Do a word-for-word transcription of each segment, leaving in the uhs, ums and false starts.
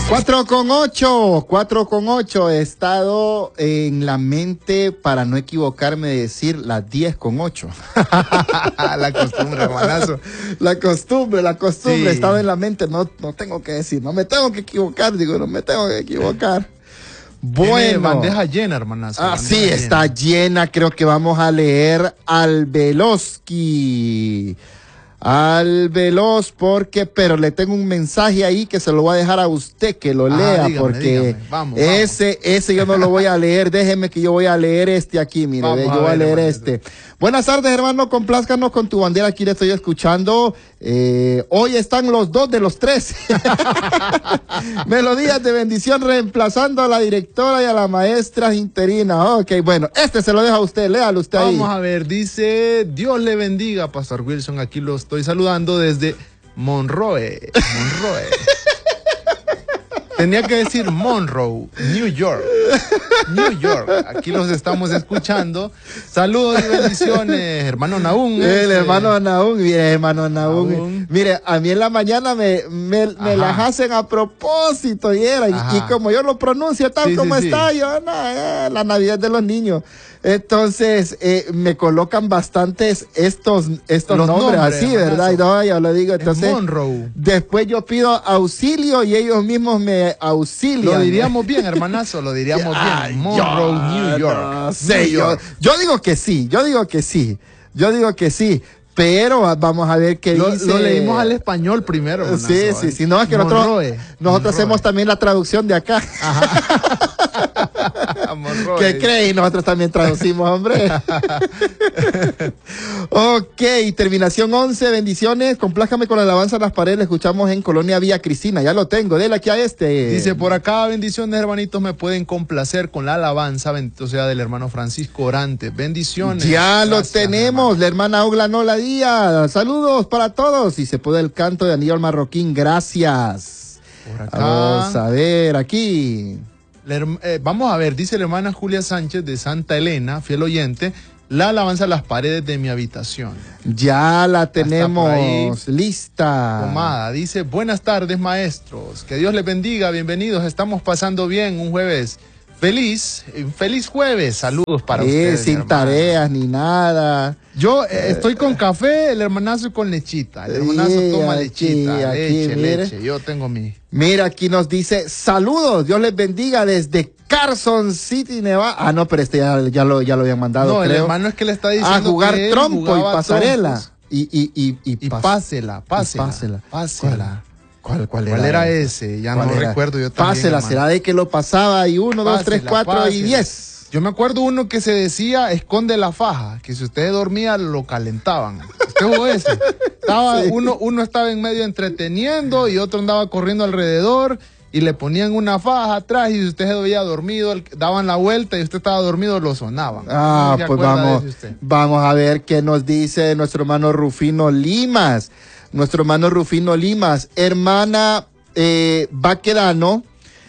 Cuatro con ocho, cuatro con ocho. He estado en la mente, para no equivocarme, de decir las diez con ocho. La costumbre, hermanazo. La costumbre, la costumbre. Sí. He estado en la mente, no, no tengo que decir, no me tengo que equivocar, digo, no me tengo que equivocar. Tiene Bueno. bandeja llena, hermanazo. Ah, bandeja sí, llena. está llena. Creo que vamos a leer al Veloski. Al Veloz, porque, pero le tengo un mensaje ahí que se lo voy a dejar a usted que lo Ah, lea, dígame, porque dígame. Vamos, ese, ese yo no lo voy a leer. Déjeme que yo voy a leer este aquí, mire, Vamos ve, yo a voy a ver, leer hermano. este. Buenas tardes, hermano, complázcanos con tu bandera, aquí le estoy escuchando. Eh, hoy están los dos de los tres. Melodías de bendición reemplazando a la directora y a la maestra interina. Ok, bueno, este se lo deja a usted, léalo usted ahí. Vamos a ver, dice, Dios le bendiga, Pastor Wilson, aquí lo estoy saludando desde Monroe, Monroe. Tenía que decir Monroe, New York, New York, aquí los estamos escuchando. Saludos y bendiciones, hermano Nahum. El este. hermano Nahum, mire, hermano Nahum. Nahum. Mire, a mí en la mañana me, me, me las hacen a propósito, y era, y, y como yo lo pronuncio tal Sí, como sí, está, sí. yo, no, eh, la Navidad de los niños. Entonces, eh, me colocan bastantes estos, estos Los nombres, nombres, así, hermanazo. ¿verdad? Y no, yo lo digo, entonces. Monroe. Después yo pido auxilio y ellos mismos me auxilian. Lo diríamos bien, hermanazo, lo diríamos Ay, bien. Monroe, yo New York. no sé, New yo, York. yo digo que sí, yo digo que sí, yo digo que sí, pero vamos a ver qué Lo, dice. lo leímos al español primero, hermanazo. Sí, sí, sí, no, es que nosotros, Monroe. nosotros Monroe. hacemos también la traducción de acá. Monroe. ¿Qué creen? Nosotros también traducimos, hombre. Ok, terminación once, bendiciones. Complájame con la alabanza a las paredes. La escuchamos en Colonia Vía Cristina. Ya lo tengo, dele aquí a este. Dice por acá, bendiciones, hermanitos, me pueden complacer con la alabanza, bendito sea del hermano Francisco Orante. Bendiciones. Ya lo Gracias, tenemos, hermano. la hermana Ogla Nola Díaz. Saludos para todos. Y se puede el canto de Aníbal Marroquín. Gracias. Por acá. Vamos a ver aquí. La herm- eh, vamos a ver, dice la hermana Julia Sánchez de Santa Elena, fiel oyente, la alabanza a las paredes de mi habitación. Ya la por ahí. tenemos lista. Pomada, dice, buenas tardes, maestros, que Dios les bendiga, bienvenidos, estamos pasando bien un jueves feliz, eh, feliz jueves, saludos para Sí, ustedes. sin hermano. tareas ni nada. Yo eh, estoy con café, el hermanazo con lechita, el hermanazo Sí, toma aquí, lechita, aquí, leche, mire. leche, yo tengo mi... Mira, aquí nos dice, saludos, Dios les bendiga desde Carson City, Nevada. Ah, no, pero este ya, ya, lo, ya lo habían mandado, No, el creo. hermano es que le está diciendo A jugar que él trompo y jugaba pasarela. trompos. Y, y, y, y, Y pas- pásela, pásela, y pásela. pásela. ¿Cuál, cuál era? ¿Cuál era ese? Ya no ¿Cuál era? recuerdo yo también. Pásela, hermano. será de que lo pasaba y uno, dos, tres, Pásela, cuatro y pásela. diez. Yo me acuerdo uno que se decía, esconde la faja, que si usted dormía lo calentaban. ¿Usted jugó ese? Estaba, Sí. uno, uno estaba en medio entreteniendo y otro andaba corriendo alrededor y le ponían una faja atrás y si usted se veía dormido, el- daban la vuelta y usted estaba dormido, lo sonaban. Ah, ¿No se pues acuerda de vamos, ese usted? vamos a ver qué nos dice nuestro hermano Rufino Limas. Nuestro hermano Rufino Limas, hermana eh, Baquedano,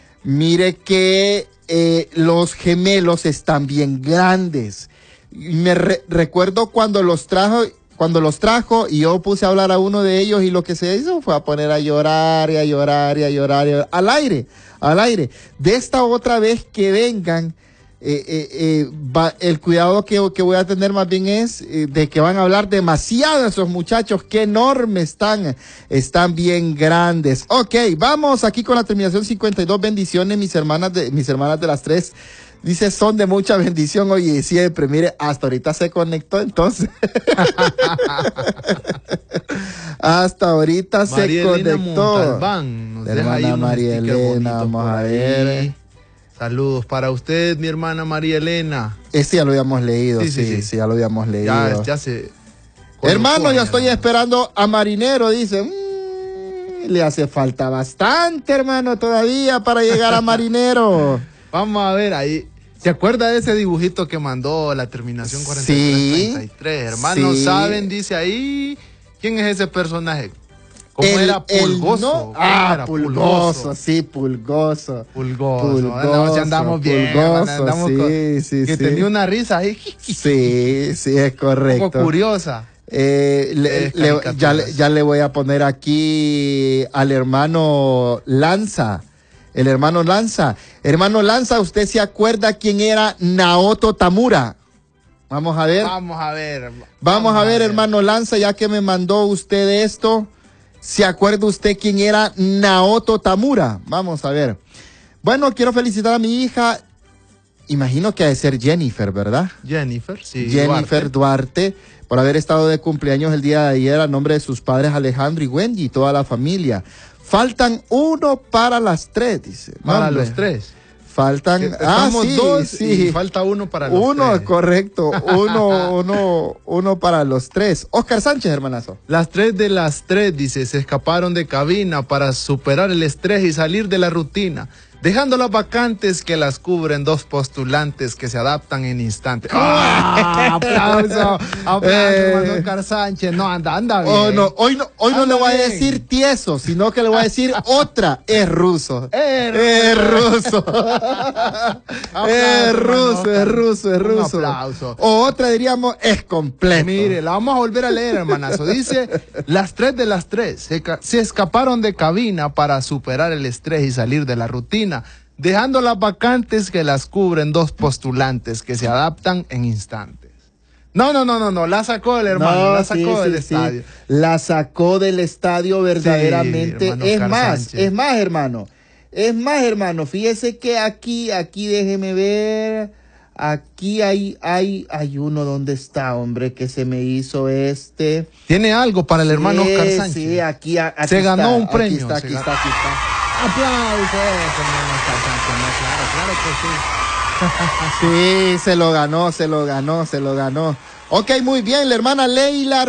mire que eh, los gemelos están bien grandes. Y Me re- recuerdo cuando los trajo, cuando los trajo y yo puse a hablar a uno de ellos y lo que se hizo fue a poner a llorar y a llorar y a llorar, y a llorar, al aire, al aire. De esta otra vez que vengan, eh, eh, eh, va- el cuidado que, que voy a tener más bien es eh, de que van a hablar demasiado esos muchachos, qué enormes están, están bien grandes. Ok, vamos aquí con la terminación cincuenta y dos, bendiciones, mis hermanas de, mis hermanas de las tres. Dice, son de mucha bendición hoy y siempre. Mire, hasta ahorita se conectó entonces. Hasta ahorita se María Elena conectó. Montalbán nos La deja ahí hermana unos María stickers Elena, bonitos vamos por a ahí. ver. Saludos para usted, mi hermana María Elena. Este ya lo habíamos leído, sí, Sí, sí, sí, sí, sí. ya lo habíamos leído. Ya, ya se... Hermano, colocó yo ahí, estoy hermano. esperando a Marinero, dice. Mm, le hace falta bastante, hermano, todavía para llegar a Marinero. Vamos a ver ahí. ¿Se acuerda de ese dibujito que mandó la terminación cuarenta y tres treinta y tres? Hermanos, sí. ¿saben? Dice ahí. ¿Quién es ese personaje? ¿Cómo El- era? el Pulgoso. no- ¿Cómo ah, era? pulgoso, sí, pulgoso. Pulgoso. Pulgoso, No, si andamos bien. pulgoso, andamos sí, con- sí, que sí. tenía una risa ahí. Sí, sí, es Un correcto. poco curiosa. Eh, le- Es le- caricaturas. ya, le- ya le voy a poner aquí al hermano Lanza. el hermano Lanza. Hermano Lanza, ¿usted se acuerda quién era Naoto Tamura? Vamos a ver. Vamos a ver. Vamos, Vamos a ver, hermano Lanza, ya que me mandó usted esto. ¿Se acuerda usted quién era Naoto Tamura? Vamos a ver. Bueno, quiero felicitar a mi hija. Imagino que ha de ser Jennifer, ¿verdad? Jennifer, sí. Jennifer Duarte. Duarte, por haber estado de cumpleaños el día de ayer a nombre de sus padres Alejandro y Wendy y toda la familia. Faltan uno para las tres, dice. Para los tres. Faltan, Estamos ah, sí, dos sí. y falta uno para los uno, tres. Uno, correcto. Uno, uno, uno para los tres. Oscar Sánchez, hermanazo. Las tres de las tres, dice, se escaparon de cabina para superar el estrés y salir de la rutina, dejando las vacantes que las cubren dos postulantes que se adaptan en instantes. ¡Ah! ¡Aplauso! ¡Aplauso, Eh. hermano Oscar Sánchez! No, anda, anda bien. Oh, no, hoy no, hoy no Anda le voy bien. a decir tieso, sino que le voy a decir otra. Es ruso. Es Es ruso. Aplauso, Es hermano ruso, Oscar. es ruso, es Un ruso. aplauso. O otra diríamos, es completo. Mire, la vamos a volver a leer, hermanazo. Dice, las tres de las tres se, ca- se escaparon de cabina para superar el estrés y salir de la rutina, dejando las vacantes que las cubren dos postulantes que se adaptan en instantes. No, no, no, no, no, la sacó el hermano, No, la sacó sí, del sí, estadio. sí. La sacó del estadio verdaderamente. Sí, hermano es Oscar más, Sánchez. es más, hermano. Es más, hermano. Fíjese que aquí, aquí déjeme ver. Aquí hay, hay, hay uno donde está, hombre, que se me hizo este. Tiene algo para el hermano Sí, Oscar Sánchez. Sí, aquí, a- aquí Se está, ganó un aquí premio, está, se aquí ganó. está, aquí está. Aplausos, hermano Oscar Sánchez. No, claro, claro que sí. Sí, se lo ganó, se lo ganó, se lo ganó. Ok, muy bien, la hermana Leila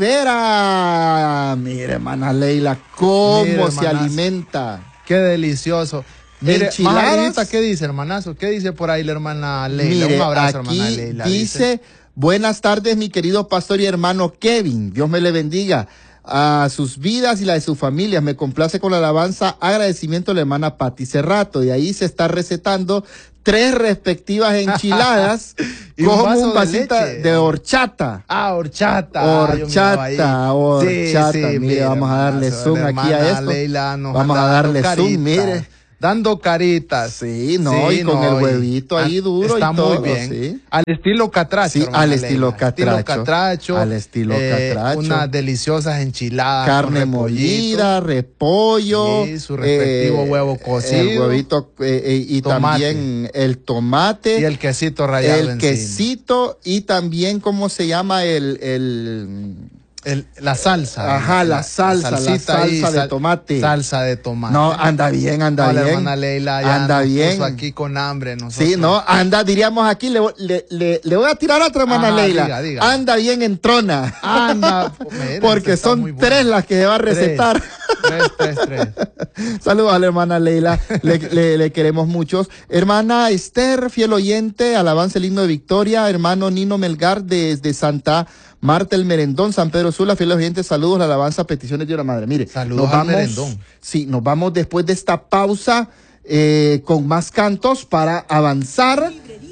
Rivera. Mire, hermana Leila, cómo Mire, se hermanazo. alimenta. Qué delicioso. Mire, Enchiladas. más arribita, ¿qué dice, hermanazo? ¿Qué dice por ahí la hermana Leila? Mire, Un abrazo, aquí hermana Leila. dice, buenas tardes, mi querido pastor y hermano Kevin. Dios me le bendiga a sus vidas y la de sus familias. Me complace con la alabanza, agradecimiento a la hermana Pati Cerrato. De ahí se está recetando tres respectivas enchiladas Y un con vaso un de vasito leche. de horchata. Ah, horchata. Ah, yo miraba ahí. Horchata, horchata. Mire, mire, vamos a darle hermanazo, zoom la aquí a hermana esto. Leila nos Vamos anda a dando darle zoom, caritas, mire. Dando caritas. Sí, no, y con no, el huevito ahí ah, duro y está todo, muy bien. sí. Al estilo catracho, Sí, hermana al Leila. estilo catracho. Estilo catracho. Al estilo eh, catracho. Unas deliciosas enchiladas Carne con repollito. molida, repollo. Sí, su respectivo huevo cocido. El huevito eh, eh, y Tomate. también el tomate. Y el quesito rallado el encima. quesito y también, ¿cómo se llama? El... el El, la salsa. Ajá, la salsa, la salsita salsa ahí, de sal- tomate. Salsa de tomate. No, anda bien, anda No, la bien. hermana Leila ya anda nos bien. puso aquí con hambre. Nosotros. Sí, no, anda, diríamos aquí, le, le, le, le voy a tirar a otra hermana Ajá, Leila. diga, diga. Anda bien en trona. Anda. Mira, Porque está son muy bueno. tres las que se va a Tres. recetar. Tres, tres, tres. Saludos a la hermana Leila, le, le, le queremos muchos. Hermana Esther, fiel oyente, alabanza el himno de victoria. Hermano Nino Melgar desde Santa Marta el Merendón, San Pedro Sula, fieles oyentes, saludos, la alabanza, peticiones de la madre. Mire, Saludos nos al vamos, Merendón. Sí, nos vamos después de esta pausa eh, con más cantos para avanzar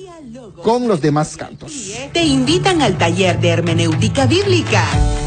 con los demás cantos. Te invitan al taller de hermenéutica bíblica.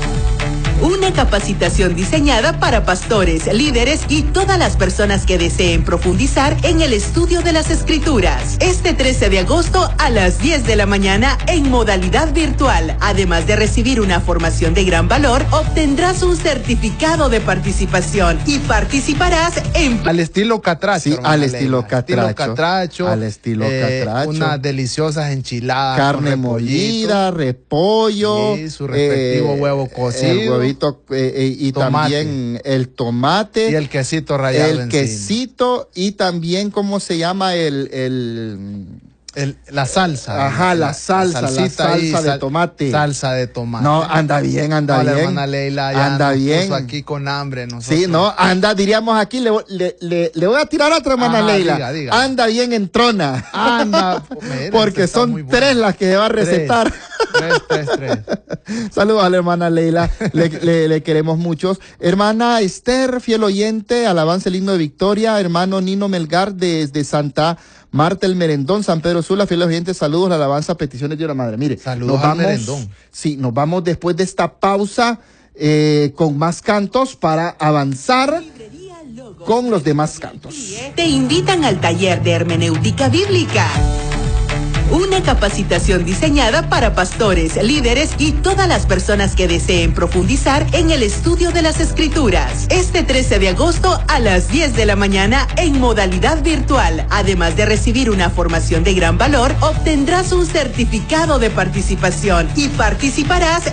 Una capacitación diseñada para pastores, líderes y todas las personas que deseen profundizar en el estudio de las Escrituras. Este trece de agosto a las diez de la mañana en modalidad virtual. Además de recibir una formación de gran valor, obtendrás un certificado de participación y participarás en... Al estilo catracho. Sí, hermana al Leila. estilo catracho. Estilo catracho. Al estilo eh, catracho. Unas deliciosas enchiladas. Carne con repollito. molida, repollo. Sí, su respectivo huevo cocido. El huevito eh, eh, y Tomate. también el tomate. Y el quesito rallado el encima. quesito y también, ¿cómo se llama? El... el El, la salsa. Ajá, la salsa, la salsita salsa ahí, de sal- tomate. Salsa de tomate. No, anda bien, anda No, la bien. hermana Leila ya anda nos bien. puso aquí con hambre. Nosotros. Sí, no, anda, diríamos aquí, le, le, le, le voy a tirar a otra hermana Ajá, Leila. diga, diga. Anda bien en trona. Anda. Mira, Porque está son muy bueno. tres las que se va a Tres. recetar. Tres, tres, tres. Saludos a la hermana Leila, le, le, le queremos muchos. Hermana Esther, fiel oyente, alabanza el himno de victoria. Hermano Nino Melgar desde Santa Marta el Merendón, San Pedro Sula, fieles oyentes, saludos, la alabanza, peticiones de la madre. Mire, Saludos nos al vamos, Merendón. Sí, nos vamos después de esta pausa eh, con más cantos para avanzar con los demás cantos. Te invitan al taller de hermenéutica bíblica. Una capacitación diseñada para pastores, líderes y todas las personas que deseen profundizar en el estudio de las Escrituras. Este trece de agosto a las diez de la mañana en modalidad virtual. Además de recibir una formación de gran valor, obtendrás un certificado de participación y participarás